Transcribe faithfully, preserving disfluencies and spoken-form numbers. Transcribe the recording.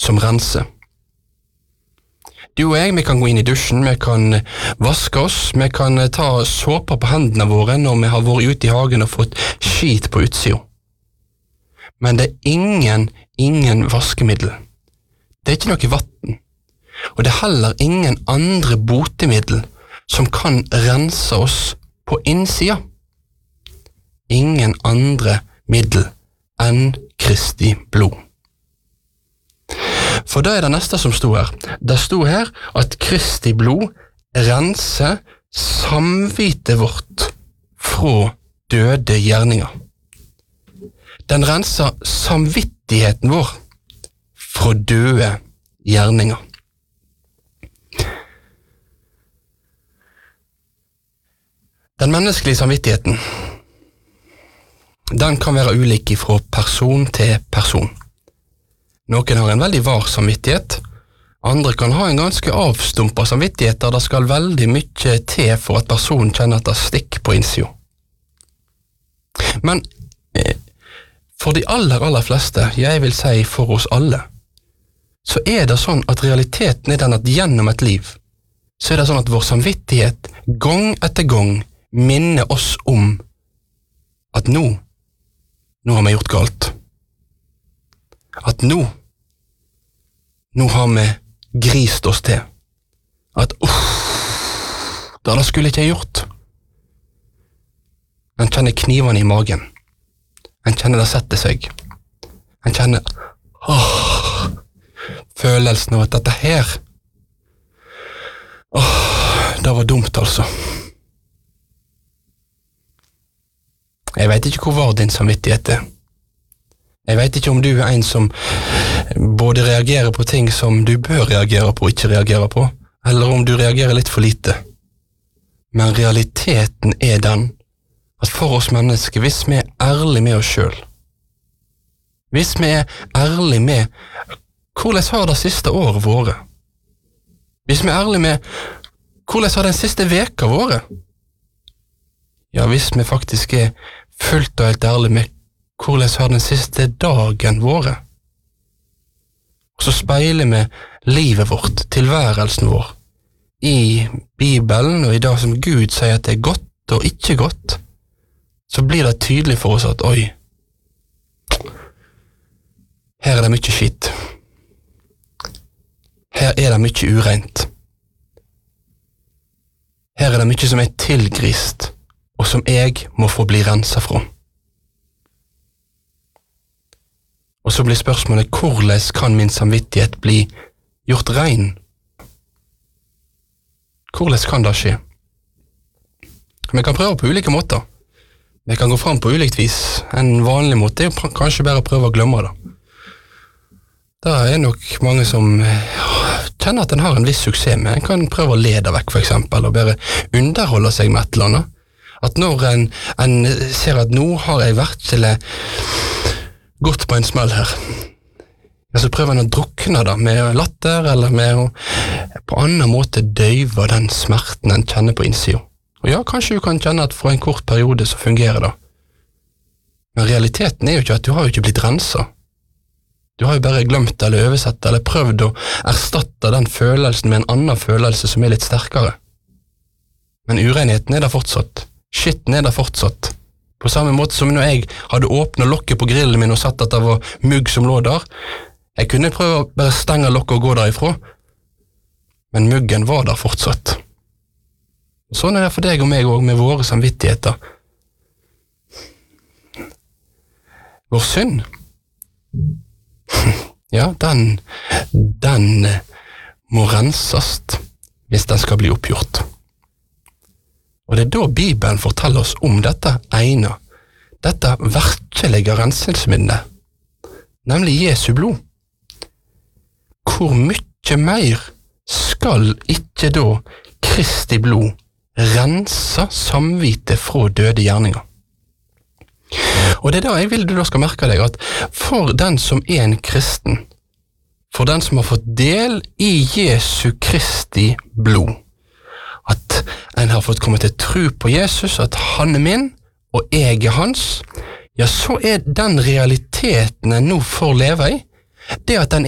som renser. Du og jeg, vi kan gå inn i dusjen, vi kan vaske oss, vi kan ta såper på hendene våre når vi har vært ute i hagen og fått skit på utsida. Men det er ingen, ingen vaskemiddel. Det er ikke noe vatten. Og det er heller ingen andre botemiddel som kan rense oss på innsida. Ingen andre middel enn Kristi blod. For da er det neste som sto her. Det sto her at Kristi blod renser samvitet vårt fra døde gjerninger. Den renser samvittigheten vår fra døde gjerninger. Den menneskelige samvittigheten, den kan være ulik fra person til person. Noen har en veldig var samvittighet, andre kan ha en ganske avstumpet samvittighet der det skal veldig mye til for at personen kjenner at det stikker på innsida. Men eh, for de aller, aller fleste, jeg vil si for oss alle, så er det sånn at realiteten er den at gjennom et liv, så er det sånn at vår samvittighet gang etter gang minner oss om at nå, nå har vi gjort galt. At nå, nå har vi grist oss til. At uff, det skulle ikke jeg gjort. En kjenner knivene i magen. En kjenner det setter seg. En kjenner åh, følelsen av at dette her åh, det var dumt altså. Jeg vet ikke hvor var din samvittighet er. Jeg vet ikke om du er en som både reagerer på ting som du bør reagere på og ikke reagere på, eller om du reagerer litt for lite. Men realiteten er den at for oss mennesker, hvis vi er ærlige med oss selv, hvis vi er ærlige med hvordan har det siste året vært, hvis vi er ærlige med hvordan har den siste veka vært, ja, hvis vi faktisk er fullt og helt ærlige med hvordan har den siste dagen vært, og så speiler vi livet vårt, tilværelsen vår, i Bibelen og i det som Gud sier at det er godt og ikke godt, så blir det tydelig for oss at oi, her er det mye skitt. Her er det mye ureint. Her er det mye som er tilgrist, og som jeg må få bli renset fra. Og så blir spørsmålet, hvordan kan min samvittighet bli gjort rein? Hvordan kan det skje? Vi kan prøve på ulike måter. Vi kan gå fram på ulikt vis. En vanlig måte er jo kanskje bare prøve å glemme det. Det er nok mange som kjenner at en har en viss suksess med. En kan prøve å lede vekk for eksempel, og bare underholde seg med et eller annet. At når en, en ser at nå har jeg virkelig gått på en smell her, så prøver en å drukne det med latter, eller med å på annen måte døyve den smerten en kjenner på innsida. Og ja, kanskje du kan kjenne at for en kort periode så fungerer det. Men realiteten er jo ikke at du har jo ikke blitt renset. Du har jo bare glemt eller oversett eller prøvd å erstatte den følelsen med en annen følelse som er litt sterkere. Men urenheten er der fortsatt. Skitten er der fortsatt. På samme måte som når jeg hadde åpnet lokket på grillen min og sett at det var mugg som lå der. Jeg kunne prøve å bare stenge lokket og gå derifra. Men muggen var der fortsatt. Sånn er det for deg og meg også med våre samvittigheter. Vår synd, ja, den, den må rensast hvis den skal bli oppgjort. Og det er da Bibelen forteller oss om dette ene, dette virkelige renselsesmiddelet, nemlig Jesu blod. Hvor mye mer skal ikke da Kristi blod rense samvite fra døde gjerninger? Og det er da jeg vil du da skal merke deg at for den som er en kristen, for den som har fått del i Jesu Kristi blod, at en har fått komme til tro på Jesus, at han er min, og jeg er hans, ja, så er den realiteten en nå får leve i, det at en